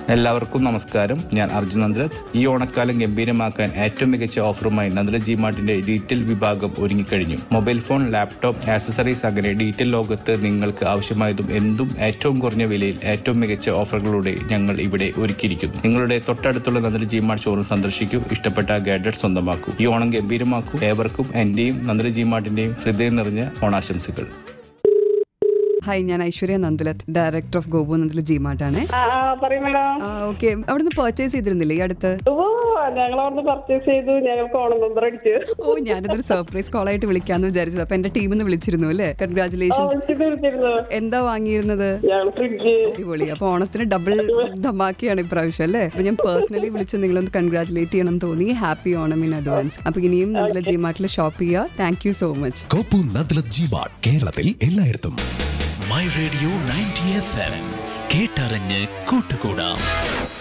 എല്ലാവർക്കും നമസ്കാരം. ഞാൻ അർജുൻ നന്ദ്രത്. ഈ ഓണക്കാലം ഗംഭീരമാക്കാൻ ഏറ്റവും മികച്ച ഓഫറുമായി നന്ദ്ര ജി മാർട്ടിന്റെ ഡീറ്റെയിൽ വിഭാഗം ഒരുങ്ങിക്കഴിഞ്ഞു. മൊബൈൽ ഫോൺ, ലാപ്ടോപ്പ്, ആക്സസറീസ് അങ്ങനെ ഡീറ്റെയിൽ ലോകത്ത് നിങ്ങൾക്ക് ആവശ്യമായതും എന്തും ഏറ്റവും കുറഞ്ഞ വിലയിൽ ഏറ്റവും മികച്ച ഓഫറുകളോടെ ഞങ്ങൾ ഇവിടെ ഒരുക്കിയിരിക്കുന്നു. നിങ്ങളുടെ തൊട്ടടുത്തുള്ള നന്ദ്ര ജി മാർട്ട് ഷോറൂം സന്ദർശിക്കൂ. ഇഷ്ടപ്പെട്ട ഗാഡ്ജറ്റ് സ്വന്തമാക്കൂ. ഈ ഓണം ഗംഭീരമാക്കൂ. ഏവർക്കും എന്റെയും നന്ദ്ര ജി മാർട്ടിന്റെയും ഹൃദയം നിറഞ്ഞ ഓണാശംസകൾ. ഹായ്, ഞാൻ Aishwarya Nandalath, director of Gopu Nandala G മാർട്ടാണ്. Okay, അവിടുന്ന് പർച്ചേസ് ചെയ്തിരുന്നില്ലേ ഈ അടുത്ത്? ഞങ്ങൾ അവിടുന്ന് പർച്ചേസ് ചെയ്തു. ഞങ്ങൾക്ക് ഓണം നമ്പർ അടിച്ചു. ഞാനിതൊരു സർപ്രൈസ് കോൾ ആയിട്ട് വിളിക്കാന്ന് വിചാരിച്ചത്. അപ്പൊ എന്റെ ടീമിൽ നിന്ന് വിളിച്ചിരുന്നു അല്ലേ? കൺഗ്രാറ്റുലേഷൻസ്. എന്താ വാങ്ങിയിരുന്നത്? അടിപൊളി. അപ്പൊ ഓണത്തിന് ഡബിൾ ധമാക്കിയാണ് ഇപ്രാവശ്യം അല്ലേ? അപ്പൊ ഞാൻ പേഴ്സണലി വിളിച്ച് നിങ്ങളൊന്ന് കൺഗ്രാറ്റുലേറ്റ് ചെയ്യണം തോന്നി. Happy Onam in advance. അപ്പൊ ഇനിയും നന്ദല ജി മാർട്ടിൽ ഷോപ്പ് ചെയ്യുക. Thank you so much. Gopu Nandala G mart, കേരളത്തിൽ എല്ലായിടത്തും. മൈ റേഡിയോ 90 FM കേട്ടറിഞ്ഞ് കൂട്ടുകൂടാം.